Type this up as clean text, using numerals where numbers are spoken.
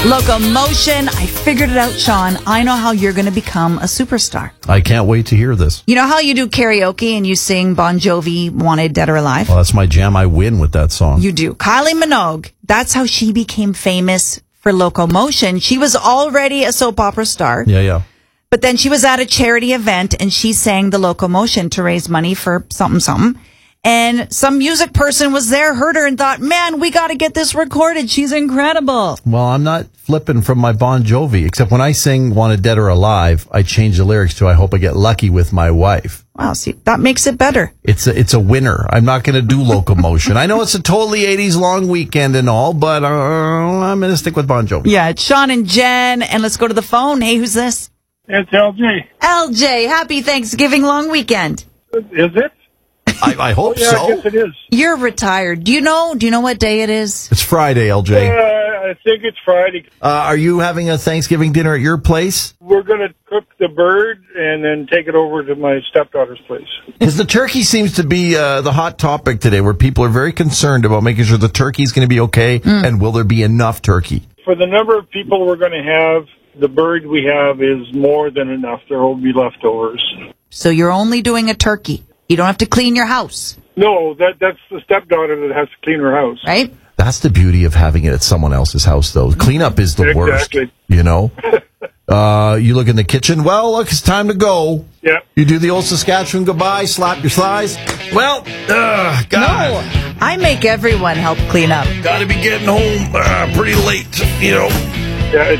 Locomotion. I figured it out, Sean. I know how you're going to become a superstar. I can't wait to hear this. You know how you do karaoke and you sing Bon Jovi, Wanted, Dead or Alive? Well, that's my jam. I win with that song. You do. Kylie Minogue, that's how she became famous for Locomotion. She was already a soap opera star. Yeah. But then she was at a charity event and she sang the Locomotion to raise money for something. And some music person was there, heard her, and thought, man, we got to get this recorded. She's incredible. Well, I'm not flipping from my Bon Jovi, except when I sing Wanted Dead or Alive, I change the lyrics to I Hope I Get Lucky with My Wife. Wow, see, that makes it better. It's a winner. I'm not going to do Locomotion. I know it's a totally 80s long weekend and all, but I'm going to stick with Bon Jovi. Yeah, it's Sean and Jen, and let's go to the phone. Hey, who's this? It's LJ. LJ, happy Thanksgiving long weekend. Is it? I hope Yeah, so. I guess it is. You're retired. Do you know what day it is? It's Friday, LJ. I think it's Friday. Are you having a Thanksgiving dinner at your place? We're going to cook the bird and then take it over to my stepdaughter's place. Because the turkey seems to be the hot topic today, where people are very concerned about making sure the turkey's going to be okay, and will there be enough turkey? For the number of people we're going to have, the bird we have is more than enough. There will be leftovers. So you're only doing a turkey. You don't have to clean your house, No, that's the stepdaughter that has to clean her house. right? That's the beauty of having it at someone else's house, though. Cleanup is the worst, Exactly. you know? You look in the kitchen, well, look, it's time to go. Yeah. You do the old Saskatchewan goodbye, slap your thighs. Well, God. No, I make everyone help clean up. Got to be getting home pretty late, you know. Yeah,